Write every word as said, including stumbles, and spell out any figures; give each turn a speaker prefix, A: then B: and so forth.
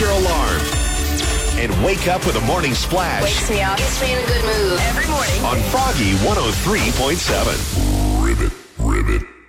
A: your alarm. And wake up with a morning splash.
B: Wakes me up, gets me in a good mood. Every morning.
A: On Froggy one oh three point seven.
C: Ribbit, ribbit.